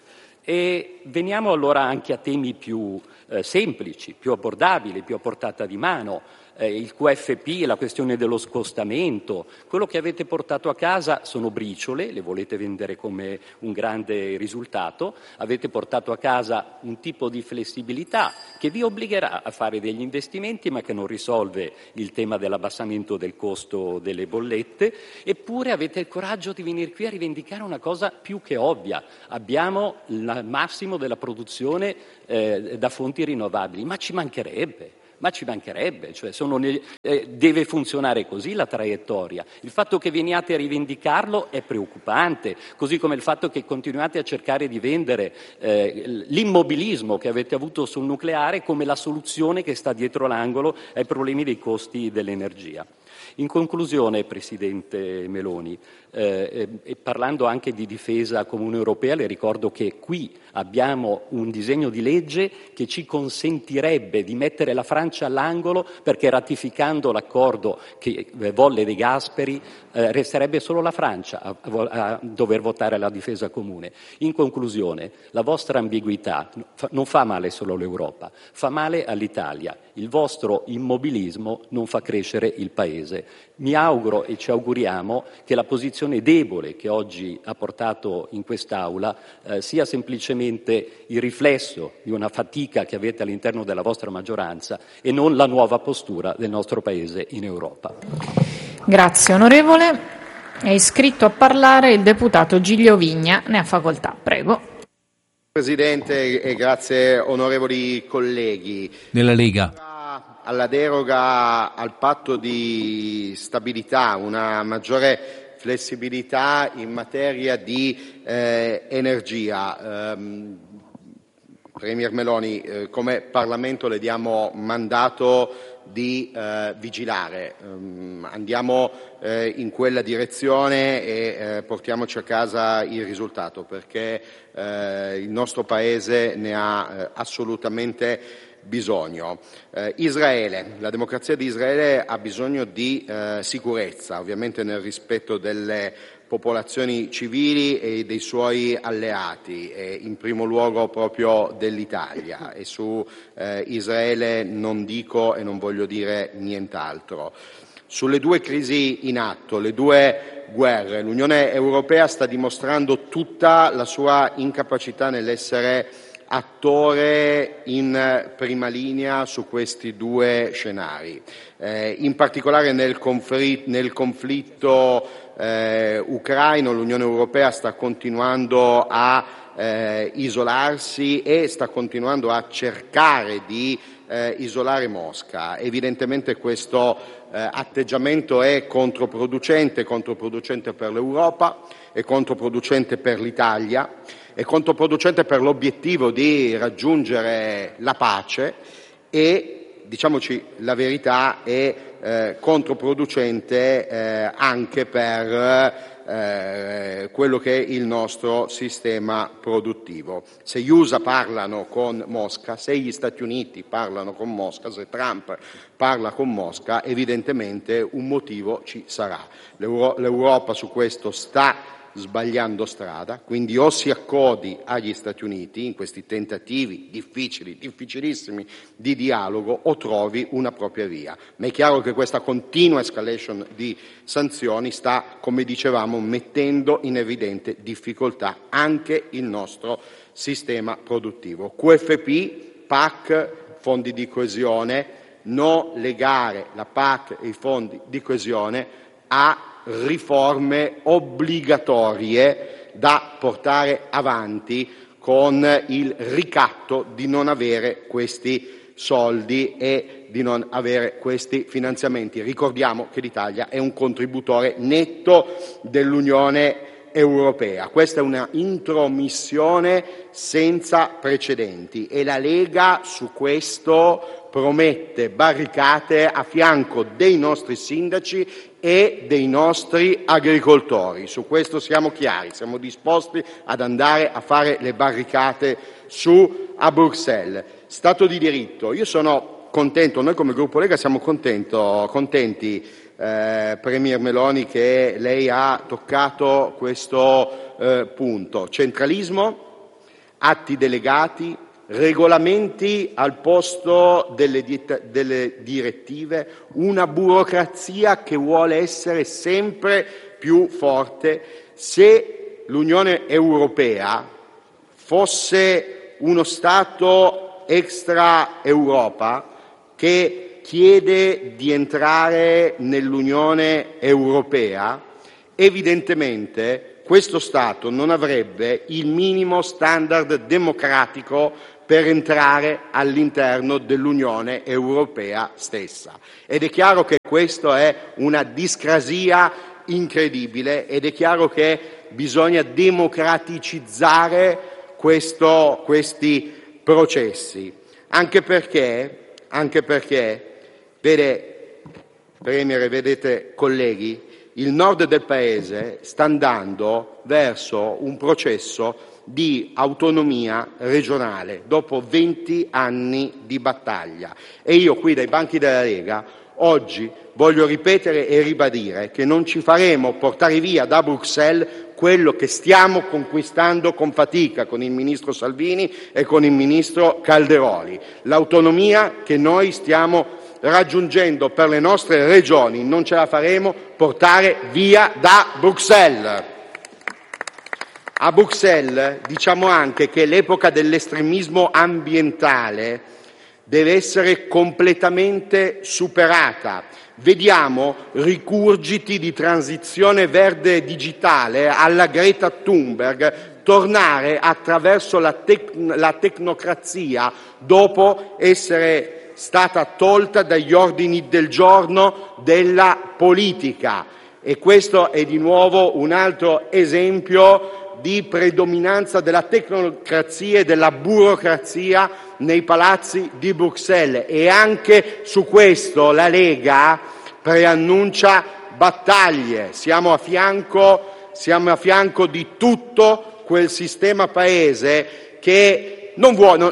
E veniamo allora anche a temi più semplici, più abbordabili, più a portata di mano. il QFP, la questione dello scostamento. Quello che avete portato a casa sono briciole, le volete vendere come un grande risultato, avete portato a casa un tipo di flessibilità che vi obbligherà a fare degli investimenti ma che non risolve il tema dell'abbassamento del costo delle bollette, eppure avete il coraggio di venire qui a rivendicare una cosa più che ovvia. Abbiamo il massimo della produzione da fonti rinnovabili, ma ci mancherebbe, cioè deve funzionare così la traiettoria. Il fatto che veniate a rivendicarlo è preoccupante, così come il fatto che continuate a cercare di vendere l'immobilismo che avete avuto sul nucleare come la soluzione che sta dietro l'angolo ai problemi dei costi dell'energia. In conclusione, Presidente Meloni, e parlando anche di difesa comune europea, le ricordo che qui abbiamo un disegno di legge che ci consentirebbe di mettere la Francia all'angolo, perché ratificando l'accordo che volle De Gasperi resterebbe solo la Francia a dover votare la difesa comune. In conclusione, la vostra ambiguità non fa male solo all'Europa, fa male all'Italia. Il vostro immobilismo non fa crescere il Paese. Mi auguro e ci auguriamo che la posizione debole che oggi ha portato in quest'Aula sia semplicemente il riflesso di una fatica che avete all'interno della vostra maggioranza e non la nuova postura del nostro Paese in Europa. Grazie onorevole. È iscritto a parlare il deputato Giglio Vigna. Ne ha facoltà. Prego. Presidente, e grazie onorevoli colleghi. Nella Lega. Alla deroga al patto di stabilità, una maggiore flessibilità in materia di energia. Premier Meloni, come Parlamento le diamo mandato di vigilare. Andiamo in quella direzione e portiamoci a casa il risultato, perché il nostro Paese ne ha assolutamente bisogno. Israele, la democrazia di Israele ha bisogno di sicurezza, ovviamente nel rispetto delle popolazioni civili e dei suoi alleati, e in primo luogo proprio dell'Italia, e su Israele non dico e non voglio dire nient'altro. Sulle due crisi in atto, le due guerre, l'Unione Europea sta dimostrando tutta la sua incapacità nell'essere attore in prima linea su questi due scenari, in particolare nel conflitto ucraino. L'Unione Europea sta continuando a isolarsi e sta continuando a cercare di isolare Mosca. Evidentemente questo atteggiamento è controproducente per l'Europa, è controproducente per l'Italia, è controproducente per l'obiettivo di raggiungere la pace e, diciamoci la verità, è controproducente anche per quello che è il nostro sistema produttivo. Se gli USA parlano con Mosca, se gli Stati Uniti parlano con Mosca, se Trump parla con Mosca, evidentemente un motivo ci sarà. L'Europa su questo sta sbagliando strada, quindi o si accodi agli Stati Uniti in questi tentativi difficilissimi di dialogo, o trovi una propria via. Ma è chiaro che questa continua escalation di sanzioni sta, come dicevamo, mettendo in evidente difficoltà anche il nostro sistema produttivo. QFP, PAC, fondi di coesione, non legare la PAC e i fondi di coesione a riforme obbligatorie da portare avanti con il ricatto di non avere questi soldi e di non avere questi finanziamenti. Ricordiamo che l'Italia è un contributore netto dell'Unione Europea. Questa è una intromissione senza precedenti e la Lega su questo promette barricate a fianco dei nostri sindaci e dei nostri agricoltori. Su questo siamo chiari, siamo disposti ad andare a fare le barricate a Bruxelles. Stato di diritto, io sono contento, noi come gruppo Lega siamo contenti, Premier Meloni, che lei ha toccato questo punto. Centralismo, atti delegati, regolamenti al posto delle direttive, una burocrazia che vuole essere sempre più forte. Se l'Unione Europea fosse uno Stato extra Europa che chiede di entrare nell'Unione Europea, evidentemente questo Stato non avrebbe il minimo standard democratico per entrare all'interno dell'Unione Europea stessa. Ed è chiaro che questo è una discrasia incredibile ed è chiaro che bisogna democraticizzare questi processi, anche perché, vede Premier, vedete colleghi, il nord del Paese sta andando verso un processo di autonomia regionale dopo 20 anni di battaglia e io qui dai banchi della Lega oggi voglio ripetere e ribadire che non ci faremo portare via da Bruxelles quello che stiamo conquistando con fatica con il ministro Salvini e con il ministro Calderoli. L'autonomia che noi stiamo raggiungendo per le nostre regioni non ce la faremo portare via da Bruxelles. A Bruxelles diciamo anche che l'epoca dell'estremismo ambientale deve essere completamente superata. Vediamo rigurgiti di transizione verde digitale alla Greta Thunberg tornare attraverso la tecnocrazia dopo essere stata tolta dagli ordini del giorno della politica. E questo è di nuovo un altro esempio di predominanza della tecnocrazia e della burocrazia nei palazzi di Bruxelles e anche su questo la Lega preannuncia battaglie. Siamo a fianco di tutto quel sistema paese che non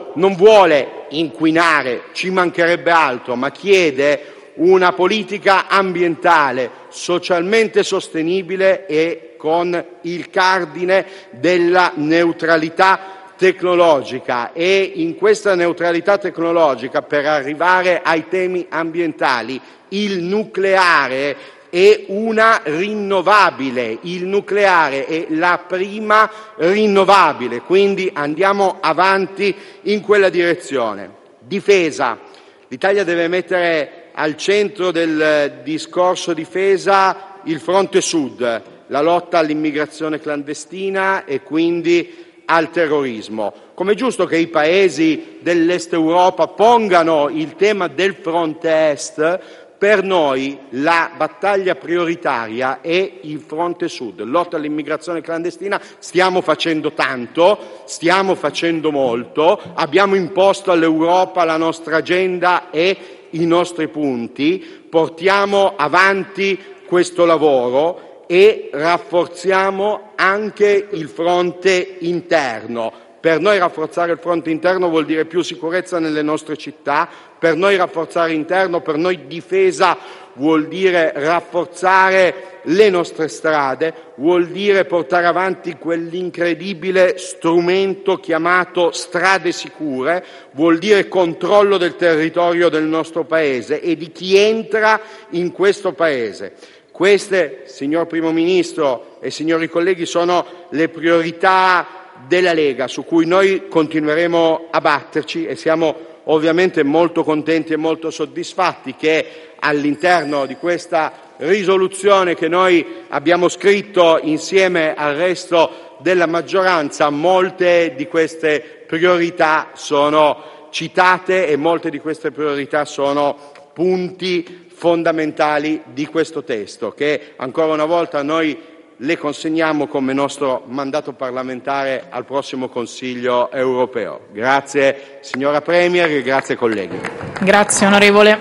vuole inquinare, ci mancherebbe altro, ma chiede una politica ambientale socialmente sostenibile e con il cardine della neutralità tecnologica e in questa neutralità tecnologica per arrivare ai temi ambientali il nucleare è una rinnovabile, il nucleare è la prima rinnovabile, quindi andiamo avanti in quella direzione. Difesa, l'Italia deve mettere al centro del discorso difesa il fronte sud, la lotta all'immigrazione clandestina e quindi al terrorismo. Come è giusto che i paesi dell'Est Europa pongano il tema del fronte est, per noi la battaglia prioritaria è il fronte sud, lotta all'immigrazione clandestina. Stiamo facendo tanto, stiamo facendo molto, abbiamo imposto all'Europa la nostra agenda e i nostri punti, portiamo avanti questo lavoro e rafforziamo anche il fronte interno. Per noi rafforzare il fronte interno vuol dire più sicurezza nelle nostre città, per noi rafforzare interno, per noi difesa vuol dire rafforzare le nostre strade, vuol dire portare avanti quell'incredibile strumento chiamato strade sicure, vuol dire controllo del territorio del nostro Paese e di chi entra in questo Paese. Queste, signor Primo Ministro e signori colleghi, sono le priorità della Lega su cui noi continueremo a batterci e siamo ovviamente molto contenti e molto soddisfatti che all'interno di questa risoluzione che noi abbiamo scritto insieme al resto della maggioranza molte di queste priorità sono citate e molte di queste priorità sono punti fondamentali di questo testo che ancora una volta noi le consegniamo come nostro mandato parlamentare al prossimo Consiglio europeo. Grazie signora Premier e grazie colleghi. Grazie onorevole.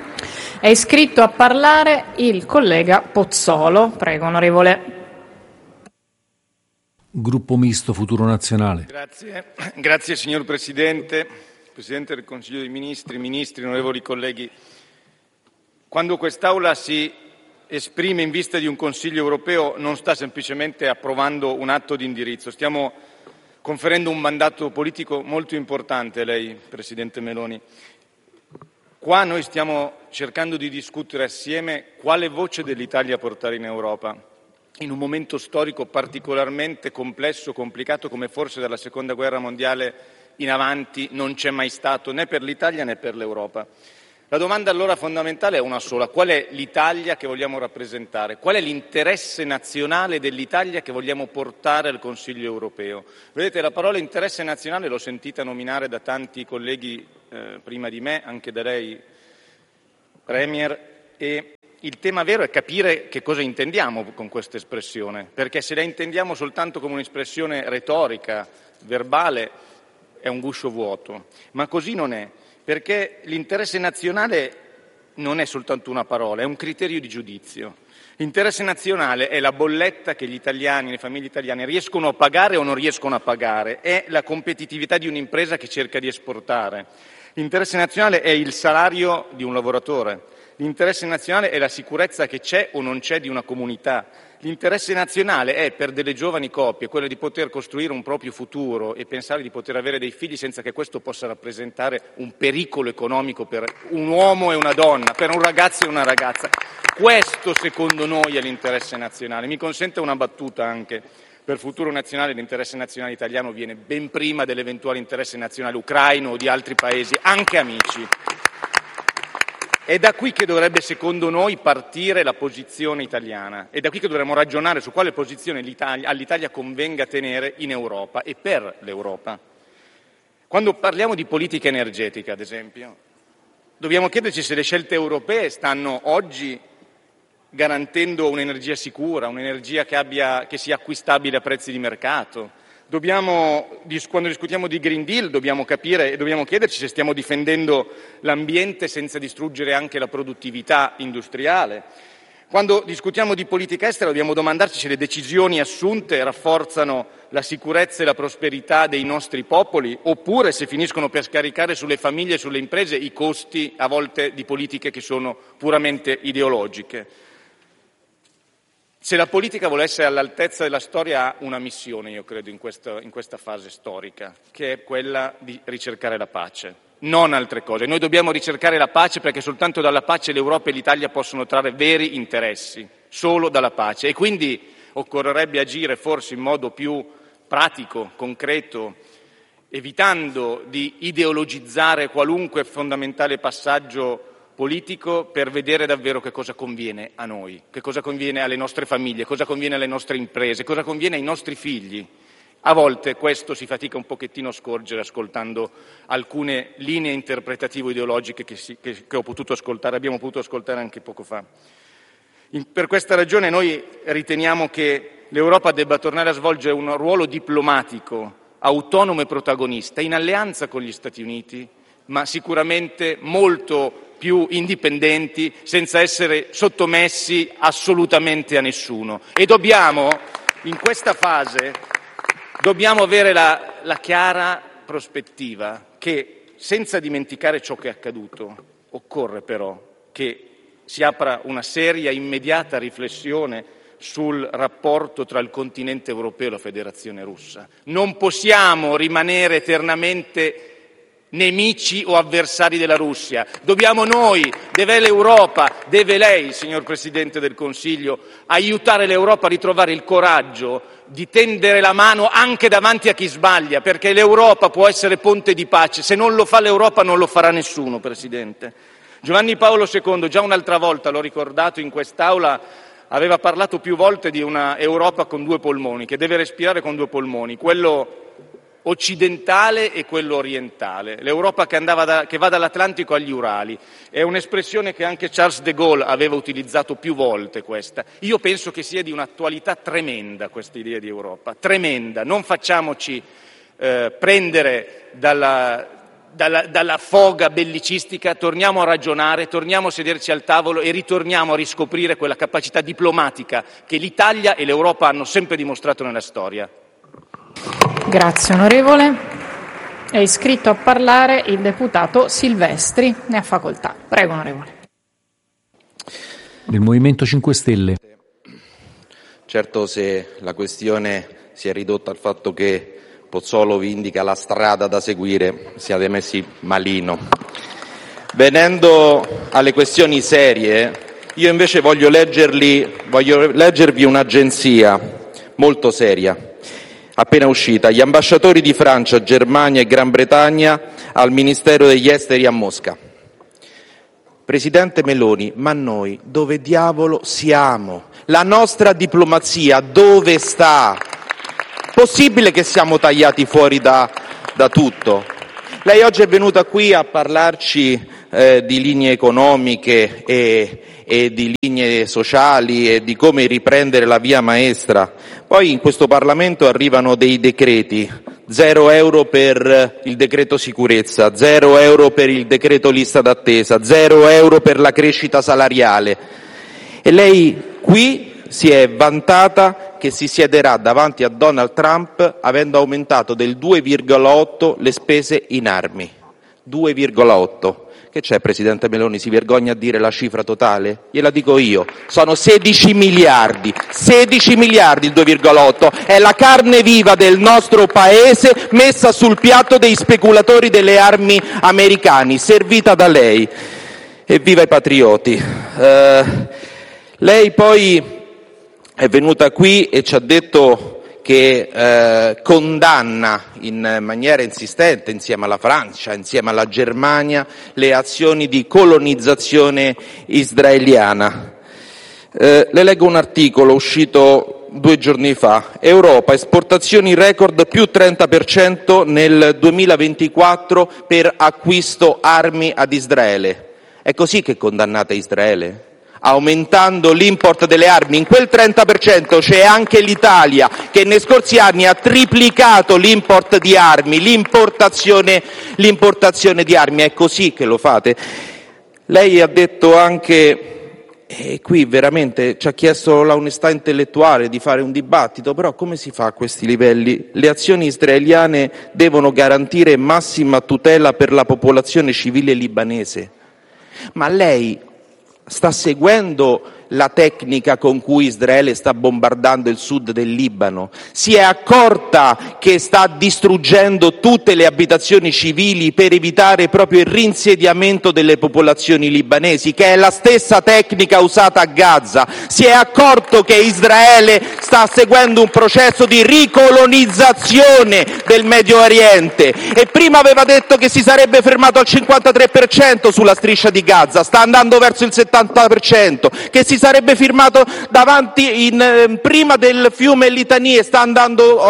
È iscritto a parlare il collega Pozzolo. Prego onorevole. Gruppo Misto Futuro Nazionale. Grazie signor Presidente, Presidente del Consiglio dei Ministri, Ministri, onorevoli colleghi. Quando quest'Aula si esprime in vista di un Consiglio europeo non sta semplicemente approvando un atto di indirizzo, stiamo conferendo un mandato politico molto importante a lei, Presidente Meloni. Qua noi stiamo cercando di discutere assieme quale voce dell'Italia portare in Europa, in un momento storico particolarmente complesso, complicato, come forse dalla Seconda Guerra Mondiale in avanti non c'è mai stato né per l'Italia né per l'Europa. La domanda allora fondamentale è una sola: qual è l'Italia che vogliamo rappresentare? Qual è l'interesse nazionale dell'Italia che vogliamo portare al Consiglio europeo? Vedete, la parola interesse nazionale l'ho sentita nominare da tanti colleghi prima di me, anche da lei, Premier, e il tema vero è capire che cosa intendiamo con questa espressione, perché se la intendiamo soltanto come un'espressione retorica, verbale, è un guscio vuoto, ma così non è. Perché l'interesse nazionale non è soltanto una parola, è un criterio di giudizio. L'interesse nazionale è la bolletta che gli italiani, le famiglie italiane riescono a pagare o non riescono a pagare, è la competitività di un'impresa che cerca di esportare. L'interesse nazionale è il salario di un lavoratore. L'interesse nazionale è la sicurezza che c'è o non c'è di una comunità. L'interesse nazionale è, per delle giovani coppie, quello di poter costruire un proprio futuro e pensare di poter avere dei figli senza che questo possa rappresentare un pericolo economico per un uomo e una donna, per un ragazzo e una ragazza. Questo, secondo noi, è l'interesse nazionale. Mi consente una battuta anche. Per Futuro Nazionale l'interesse nazionale italiano viene ben prima dell'eventuale interesse nazionale ucraino o di altri paesi, anche amici. È da qui che dovrebbe, secondo noi, partire la posizione italiana. È da qui che dovremmo ragionare su quale posizione all'Italia convenga tenere in Europa e per l'Europa. Quando parliamo di politica energetica, ad esempio, dobbiamo chiederci se le scelte europee stanno oggi garantendo un'energia sicura, un'energia che sia acquistabile a prezzi di mercato. Quando discutiamo di Green Deal dobbiamo capire e dobbiamo chiederci se stiamo difendendo l'ambiente senza distruggere anche la produttività industriale. Quando discutiamo di politica estera dobbiamo domandarci se le decisioni assunte rafforzano la sicurezza e la prosperità dei nostri popoli oppure se finiscono per scaricare sulle famiglie e sulle imprese i costi a volte di politiche che sono puramente ideologiche. Se la politica vuole essere all'altezza della storia ha una missione, io credo, in questa fase storica, che è quella di ricercare la pace, non altre cose. Noi dobbiamo ricercare la pace perché soltanto dalla pace l'Europa e l'Italia possono trarre veri interessi, solo dalla pace. E quindi occorrerebbe agire forse in modo più pratico, concreto, evitando di ideologizzare qualunque fondamentale passaggio politico per vedere davvero che cosa conviene a noi, che cosa conviene alle nostre famiglie, cosa conviene alle nostre imprese, cosa conviene ai nostri figli. A volte questo si fatica un pochettino a scorgere ascoltando alcune linee interpretativo-ideologiche che ho potuto ascoltare, abbiamo potuto ascoltare anche poco fa. Per questa ragione noi riteniamo che l'Europa debba tornare a svolgere un ruolo diplomatico, autonomo e protagonista, in alleanza con gli Stati Uniti, ma sicuramente molto più indipendenti, senza essere sottomessi assolutamente a nessuno. E dobbiamo, in questa fase, avere la chiara prospettiva che, senza dimenticare ciò che è accaduto, occorre però che si apra una seria, immediata riflessione sul rapporto tra il continente europeo e la Federazione Russa. Non possiamo rimanere eternamente nemici o avversari della Russia. Dobbiamo noi, deve l'Europa, deve lei, signor Presidente del Consiglio, aiutare l'Europa a ritrovare il coraggio di tendere la mano anche davanti a chi sbaglia, perché l'Europa può essere ponte di pace. Se non lo fa l'Europa non lo farà nessuno, Presidente. Giovanni Paolo II, già un'altra volta, l'ho ricordato in quest'Aula, aveva parlato più volte di una Europa con due polmoni, che deve respirare con due polmoni, quello occidentale e quello orientale, l'Europa che va dall'Atlantico agli Urali. È un'espressione che anche Charles de Gaulle aveva utilizzato più volte questa. Io penso che sia di un'attualità tremenda questa idea di Europa, tremenda. Non facciamoci prendere dalla foga bellicistica, torniamo a ragionare, torniamo a sederci al tavolo e ritorniamo a riscoprire quella capacità diplomatica che l'Italia e l'Europa hanno sempre dimostrato nella storia. Grazie onorevole. È iscritto a parlare il deputato Silvestri. Ne ha facoltà. Prego onorevole. Del Movimento 5 Stelle. Certo, se la questione si è ridotta al fatto che Pozzolo vi indica la strada da seguire, siate messi malino. Venendo alle questioni serie, io invece voglio leggervi un'agenzia molto seria, appena uscita, gli ambasciatori di Francia, Germania e Gran Bretagna al Ministero degli Esteri a Mosca. Presidente Meloni, ma noi dove diavolo siamo? La nostra diplomazia dove sta? Possibile che siamo tagliati fuori da tutto? Lei oggi è venuta qui a parlarci di linee economiche e di linee sociali e di come riprendere la via maestra. Poi in questo Parlamento arrivano dei decreti, 0 euro per il decreto sicurezza, 0 euro per il decreto lista d'attesa, 0 euro per la crescita salariale. E lei qui si è vantata che si siederà davanti a Donald Trump avendo aumentato del 2,8 le spese in armi. 2,8. Che c'è, Presidente Meloni, si vergogna a dire la cifra totale? Gliela dico io, sono 16 miliardi il 2,8, è la carne viva del nostro Paese messa sul piatto dei speculatori delle armi americani, servita da lei. Evviva i patrioti! Lei poi è venuta qui e ci ha detto che condanna in maniera insistente, insieme alla Francia, insieme alla Germania, le azioni di colonizzazione israeliana. Le leggo un articolo uscito 2 giorni fa. Europa, esportazioni record più 30% nel 2024 per acquisto armi ad Israele. È così che condannate Israele? Aumentando l'import delle armi. In quel 30% c'è anche l'Italia, che nei scorsi anni ha triplicato l'import di armi, l'importazione di armi. È così che lo fate. Lei ha detto anche, e qui veramente ci ha chiesto la onestà intellettuale di fare un dibattito, però come si fa a questi livelli? Le azioni israeliane devono garantire massima tutela per la popolazione civile libanese. Ma lei sta seguendo la tecnica con cui Israele sta bombardando il sud del Libano? Si è accorta che sta distruggendo tutte le abitazioni civili per evitare proprio il reinsediamento delle popolazioni libanesi, che è la stessa tecnica usata a Gaza? Si è accorto che Israele sta seguendo un processo di ricolonizzazione del Medio Oriente e prima aveva detto che si sarebbe fermato al 53% sulla striscia di Gaza, sta andando verso il 70%, che si sarebbe firmato davanti prima del fiume Litani e sta andando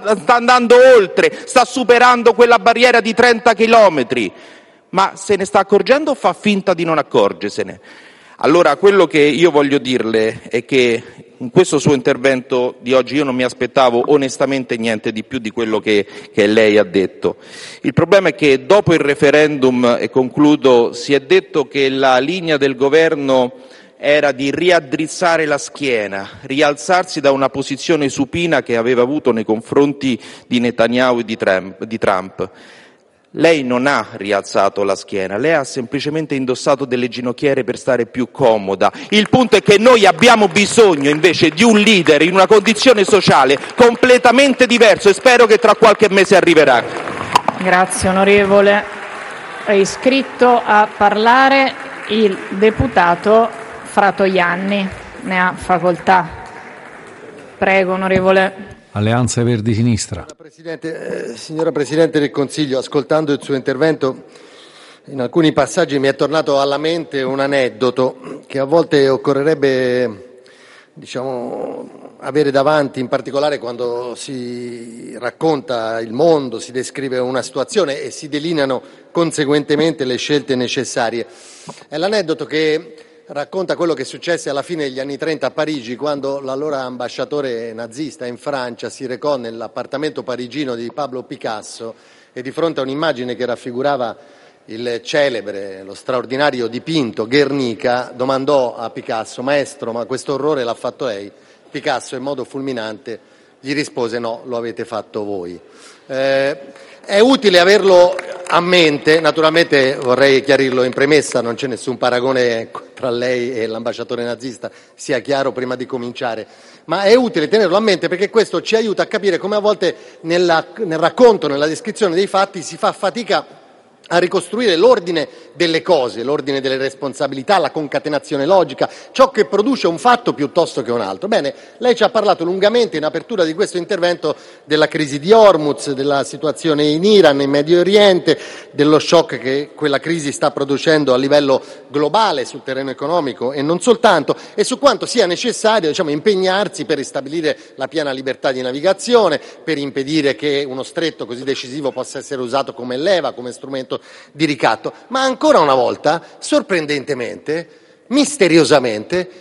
oltre, sta superando quella barriera di 30 chilometri. Ma se ne sta accorgendo o fa finta di non accorgersene? Allora, quello che io voglio dirle è che in questo suo intervento di oggi io non mi aspettavo onestamente niente di più di quello che lei ha detto. Il problema è che dopo il referendum, e concludo, si è detto che la linea del governo era di riaddrizzare la schiena, rialzarsi da una posizione supina che aveva avuto nei confronti di Netanyahu e di Trump. Lei non ha rialzato la schiena, lei ha semplicemente indossato delle ginocchiere per stare più comoda. Il punto è che noi abbiamo bisogno invece di un leader in una condizione sociale completamente diverso e spero che tra qualche mese arriverà. Grazie onorevole. È iscritto a parlare il deputato Fratoianni, ne ha facoltà. Prego onorevole. Alleanza Verdi Sinistra. Signora Presidente del Consiglio, ascoltando il suo intervento, in alcuni passaggi mi è tornato alla mente un aneddoto che a volte occorrerebbe, avere davanti, in particolare quando si racconta il mondo, si descrive una situazione e si delineano conseguentemente le scelte necessarie. È l'aneddoto che racconta quello che successe alla fine degli anni 30 a Parigi, quando l'allora ambasciatore nazista in Francia si recò nell'appartamento parigino di Pablo Picasso e di fronte a un'immagine che raffigurava il celebre, lo straordinario dipinto Guernica, domandò a Picasso: maestro, ma questo orrore l'ha fatto lei? Picasso, in modo fulminante, gli rispose: no, lo avete fatto voi. È utile averlo a mente, naturalmente vorrei chiarirlo in premessa, non c'è nessun paragone tra lei e l'ambasciatore nazista, sia chiaro prima di cominciare, ma è utile tenerlo a mente perché questo ci aiuta a capire come a volte nel racconto, nella descrizione dei fatti si fa fatica a ricostruire l'ordine delle cose, l'ordine delle responsabilità, la concatenazione logica, ciò che produce un fatto piuttosto che un altro. Bene, lei ci ha parlato lungamente in apertura di questo intervento della crisi di Hormuz, della situazione in Iran, in Medio Oriente, dello shock che quella crisi sta producendo a livello globale sul terreno economico e non soltanto, e su quanto sia necessario, impegnarsi per ristabilire la piena libertà di navigazione, per impedire che uno stretto così decisivo possa essere usato come leva, come strumento di ricatto. Ma ancora una volta, sorprendentemente, misteriosamente,